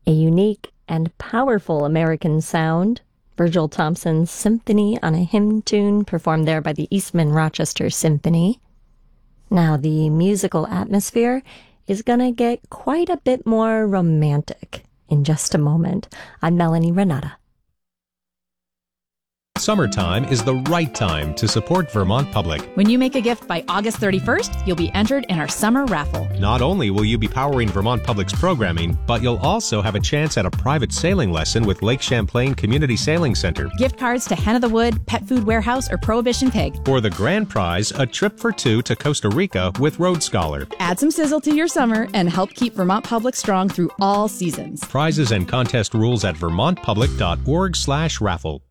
A unique and powerful American sound, Virgil Thompson's Symphony on a Hymn Tune, performed there by the Eastman Rochester Symphony. Now, the musical atmosphere is gonna get quite a bit more romantic in just a moment. I'm Melanie Renata. Summertime is the right time to support Vermont Public. When you make a gift by August 31st, you'll be entered in our summer raffle. Not only will you be powering Vermont Public's programming, but you'll also have a chance at a private sailing lesson with Lake Champlain Community Sailing Center. Gift cards to Hen of the Wood, Pet Food Warehouse, or Prohibition Pig. For the grand prize, a trip for two to Costa Rica with Road Scholar. Add some sizzle to your summer and help keep Vermont Public strong through all seasons. Prizes and contest rules at vermontpublic.org/raffle.